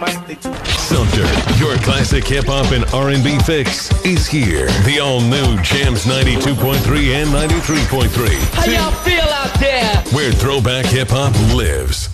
Sumter, your classic hip-hop and R&B fix is here. The all-new Jams 92.3 and 93.3. How y'all feel out there? Where throwback hip-hop lives.